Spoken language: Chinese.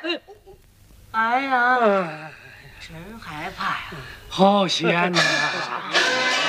哎呀，真害怕呀！ 好险呐！